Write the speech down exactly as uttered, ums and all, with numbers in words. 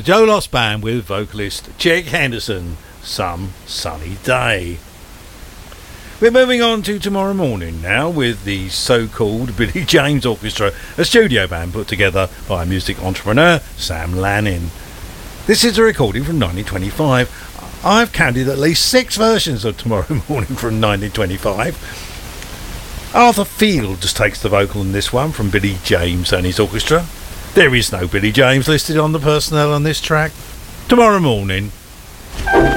Joe Loss Band with vocalist Chick Henderson, Some Sunny Day. We're moving on to tomorrow morning now with the so-called Billy James Orchestra, a studio band put together by music entrepreneur Sam Lanning. This is a recording from nineteen twenty-five. I've counted at least six versions of Tomorrow Morning from nineteen twenty-five. Arthur Field just takes the vocal in this one from Billy James and his orchestra. There is no Billy James listed on the personnel on this track. Tomorrow Morning.